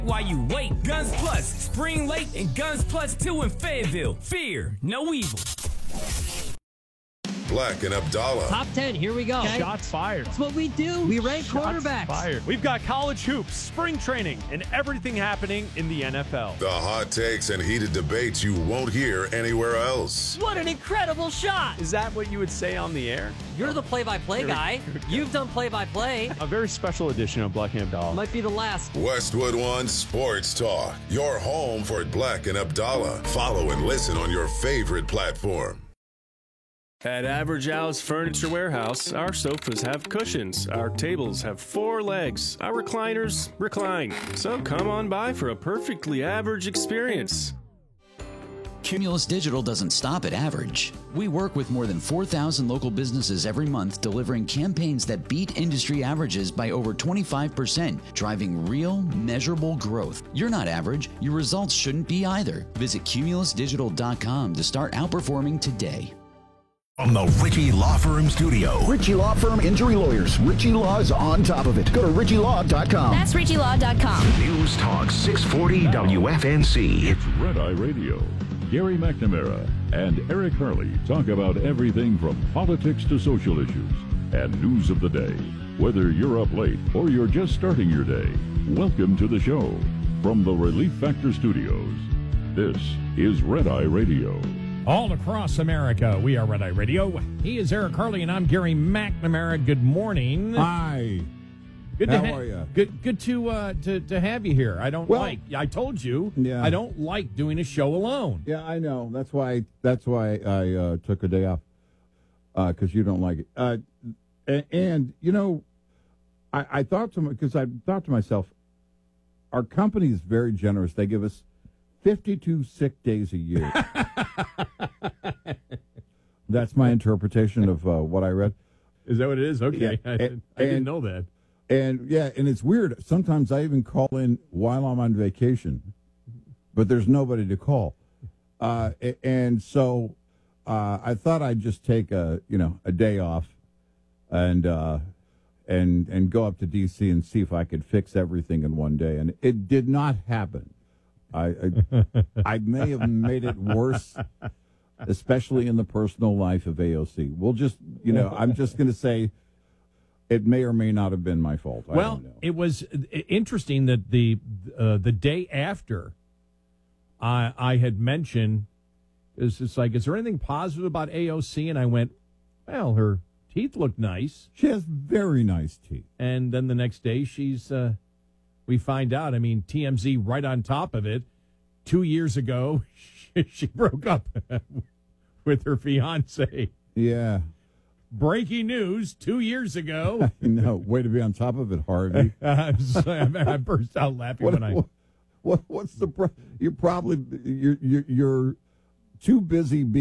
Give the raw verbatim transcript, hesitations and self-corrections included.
While you wait, Guns Plus, Spring Lake and Guns Plus two in Fayetteville. Fear no evil. Black and Abdallah. Top ten, here we go. Okay. Shots fired. That's what we do. We rank Shots quarterbacks. Fired. We've got college hoops, spring training, and everything happening in the N F L. The hot takes and heated debates you won't hear anywhere else. What an incredible shot. Is that what you would say on the air? You're the play-by-play guy. You've done play-by-play. A very special edition of Black and Abdallah. Might be the last. Westwood One Sports Talk. Your home for Black and Abdallah. Follow and listen on your favorite platform. At Average Al's Furniture Warehouse, our sofas have cushions, our tables have four legs, our recliners recline. So come on by for a perfectly average experience. Cumulus Digital doesn't stop at average. We work with more than four thousand local businesses every month, delivering campaigns that beat industry averages by over twenty-five percent, driving real, measurable growth. You're not average. Your results shouldn't be either. Visit cumulus digital dot com to start outperforming today. From the Ritchie Law Firm studio. Ritchie Law Firm Injury Lawyers. Ritchie Law is on top of it. Go to ritchie law dot com. That's ritchie law dot com. News Talk six forty W F N C. It's Red Eye Radio. Gary McNamara and Eric Hurley talk about everything from politics to social issues and news of the day. Whether you're up late or you're just starting your day, welcome to the show. From the Relief Factor Studios, this is Red Eye Radio. All across America, we are Red Eye Radio. He is Eric Hurley, and I'm Gary McNamara. Good morning. Hi. Good How to ha- are you? Good, good to uh, to to have you here. I don't well, like. I told you. Yeah. I don't like doing a show alone. Yeah, I know. That's why. That's why I uh, took a day off because uh, you don't like it. Uh, and, and you know, I, I thought to because I thought to myself, our company is very generous. They give us fifty-two sick days a year. That's my interpretation of uh, what I read. Is that what it is? Okay. Yeah. I, And, I didn't and, know that. And, yeah, and it's weird. Sometimes I even call in while I'm on vacation, but there's nobody to call. Uh, and so uh, I thought I'd just take a, you know, a day off and uh, and and go up to D C and see if I could fix everything in one day. And it did not happen. I, I, I may have made it worse, especially in the personal life of A O C. We'll just, you know, I'm just going to say it may or may not have been my fault. I well, don't know. It was interesting that the uh, the day after I, I had mentioned, it's, it's like, is there anything positive about A O C? And I went, well, her teeth look nice. She has very nice teeth. And then the next day she's... Uh, we find out, I mean, T M Z right on top of it. Two years ago, she, she broke up with her fiance. Yeah. Breaking news, two years ago. No, way to be on top of it, Harvey. uh, I burst out laughing what, when I... What, what's the... Pro- you're probably... You're, you're, you're too busy being...